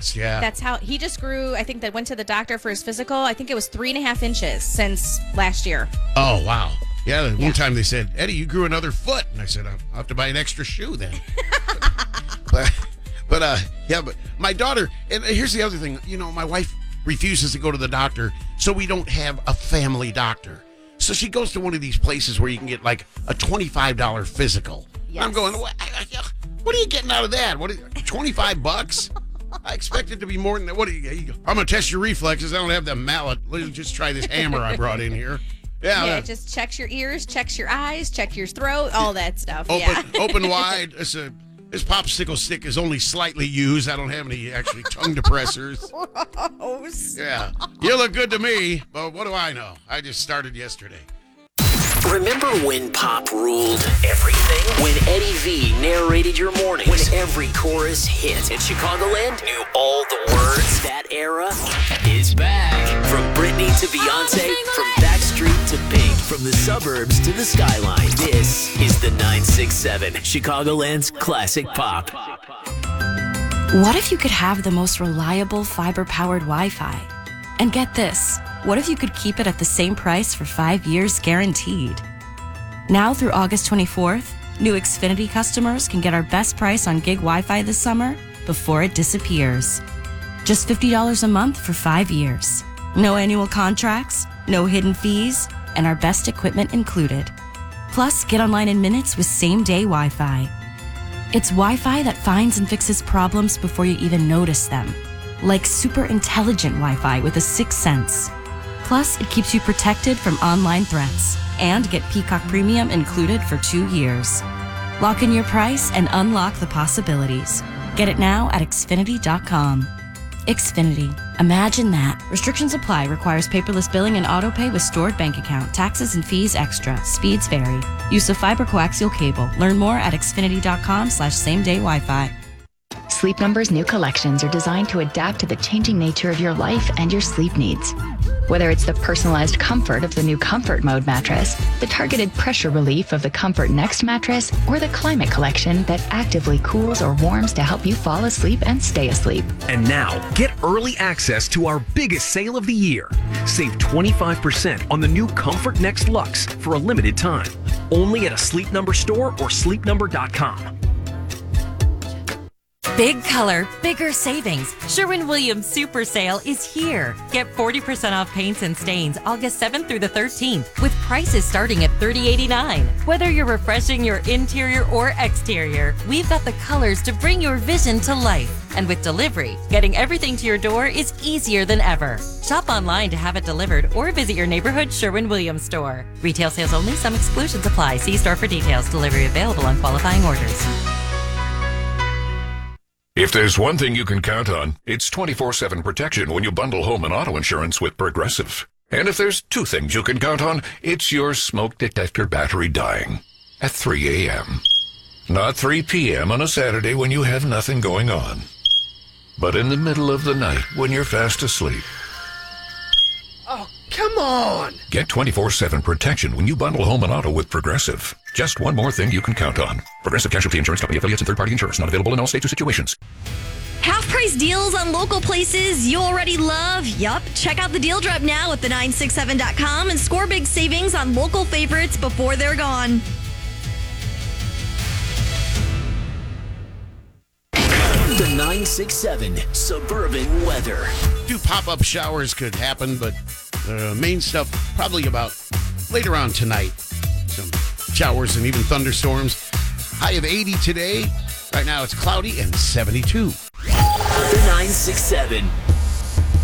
fast, yeah. That's how he just grew. I think that went to the doctor for his physical. I think it was 3.5 inches since last year. Oh, wow. Yeah, one time they said, Eddie, you grew another foot. And I said, I'll have to buy an extra shoe then. but my daughter, and here's the other thing. My wife refuses to go to the doctor, so we don't have a family doctor. So she goes to one of these places where you can get like a $25 physical. Yes. I'm going, what are you getting out of that? $25? I expect it to be more than that. I'm going to test your reflexes. I don't have the mallet. Let's just try this hammer I brought in here. Yeah, it just checks your ears, checks your eyes, checks your throat, all that stuff. Open wide. This popsicle stick is only slightly used. I don't have any actually tongue depressors. Gross. Yeah. You look good to me, but what do I know? I just started yesterday. Remember when pop ruled everything? When Eddie V narrated your mornings? When every chorus hit? And Chicagoland knew all the words? That era is back. From Britney to Beyonce, from Backstreet to Pink, from the suburbs to the skyline, this is the 967, Chicagoland's classic pop. What if you could have the most reliable fiber-powered Wi-Fi? And get this, what if you could keep it at the same price for 5 years guaranteed? Now through August 24th, new Xfinity customers can get our best price on gig Wi-Fi this summer before it disappears. Just $50 a month for 5 years. No annual contracts, no hidden fees, and our best equipment included. Plus, get online in minutes with same-day Wi-Fi. It's Wi-Fi that finds and fixes problems before you even notice them. Like super intelligent Wi-Fi with a 6th sense. Plus, it keeps you protected from online threats. And get Peacock Premium included for 2 years. Lock in your price and unlock the possibilities. Get it now at Xfinity.com. Xfinity. Imagine that. Restrictions apply. Requires paperless billing and autopay with stored bank account. Taxes and fees extra. Speeds vary. Use of fiber coaxial cable. Learn more at Xfinity.com/same-day Wi-Fi. Sleep Number's new collections are designed to adapt to the changing nature of your life and your sleep needs. Whether it's the personalized comfort of the new Comfort Mode mattress, the targeted pressure relief of the Comfort Next mattress, or the Climate Collection that actively cools or warms to help you fall asleep and stay asleep. And now, get early access to our biggest sale of the year. Save 25% on the new Comfort Next Luxe for a limited time. Only at a Sleep Number store or sleepnumber.com. Big color, bigger savings. Sherwin-Williams Super Sale is here. Get 40% off paints and stains August 7th through the 13th with prices starting at $30.89. Whether you're refreshing your interior or exterior, we've got the colors to bring your vision to life. And with delivery, getting everything to your door is easier than ever. Shop online to have it delivered or visit your neighborhood Sherwin-Williams store. Retail sales only. Some exclusions apply. See store for details. Delivery available on qualifying orders. If there's one thing you can count on, it's 24/7 protection when you bundle home and auto insurance with Progressive. And if there's two things you can count on, it's your smoke detector battery dying at 3 a.m. Not 3 p.m. on a Saturday when you have nothing going on, but in the middle of the night when you're fast asleep. Oh, come on! Get 24/7 protection when you bundle home and auto with Progressive. Just one more thing you can count on. Progressive Casualty Insurance Company affiliates and third-party insurance not available in all states or situations. Half-price deals on local places you already love? Yup. Check out the Deal Drop now at the967.com and score big savings on local favorites before they're gone. The 967 Suburban Weather. 2 pop-up showers could happen, but the main stuff probably about later on tonight. Some showers and even thunderstorms. High of 80 today. Right now it's cloudy and 72. The 967